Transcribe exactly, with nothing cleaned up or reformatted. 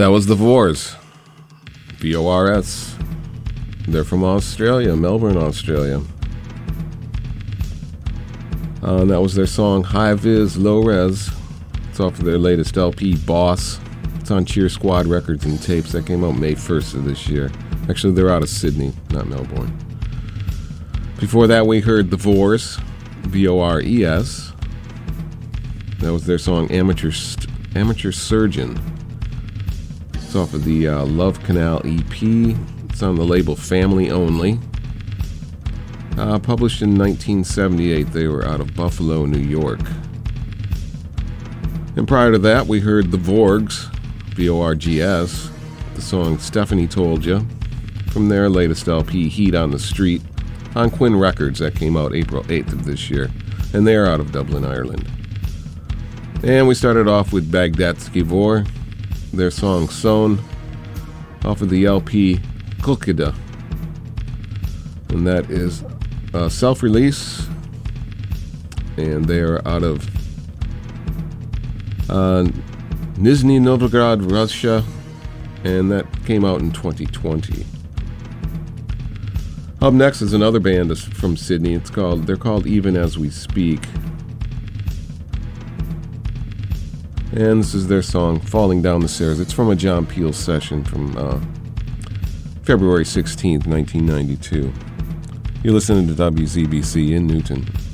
That was the Vors, V O R S. They're from Australia, Melbourne, Australia. Uh, and that was their song High Vis Low Res. It's off of their latest L P, Boss. It's on Cheer Squad Records and Tapes. That came out May first of this year. Actually, they're out of Sydney, not Melbourne. Before that, we heard the Vors, V O R E S. That was their song Amateur St- Amateur Surgeon. It's off of the uh, Love Canal E P. It's on the label Family Only. Uh, published in nineteen seventy-eight, they were out of Buffalo, New York. And prior to that, we heard the Vorgs, V O R G S, the song Stephanie Told Ya, from their latest L P, Heat on the Street, on Quinn Records. That came out April eighth of this year, and they're out of Dublin, Ireland. And we started off with Bagdatsky Vor, their song Sewn, off of the L P Kulkida. And that is a self-release, and they are out of uh, Nizhny Novgorod, Russia, and that came out in twenty twenty. Up next is another band from Sydney. It's called, they're called Even As We Speak. And this is their song, Falling Down the Stairs. It's from a John Peel session from uh, February sixteenth, nineteen ninety-two. You're listening to W Z B C in Newton.